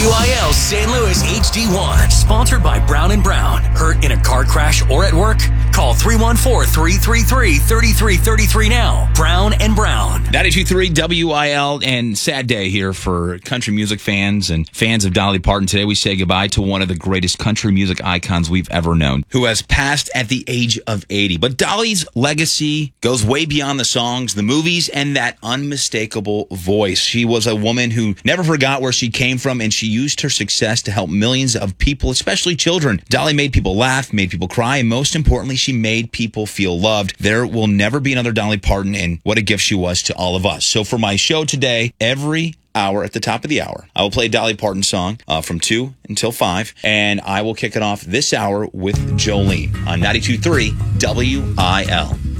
WIL St. Louis HD1. Sponsored by Brown & Brown. Hurt in a car crash or at work? Call 314-333-3333 now. Brown & Brown. 92.3 WIL, and sad day here for country music fans and fans of Dolly Parton. Today we say goodbye to one of the greatest country music icons we've ever known, who has passed at the age of 80. But Dolly's legacy goes way beyond the songs, the movies, and that unmistakable voice. She was a woman who never forgot where she came from, and she used her success to help millions of people, especially children. Dolly made people laugh, made people cry, and most importantly, she made people feel loved. There will never be another Dolly Parton, and what a gift she was to all of us. So for my show today, every hour at the top of the hour, I will play a Dolly Parton song from 2 until 5, and I will kick it off this hour with Jolene on 92.3 WIL.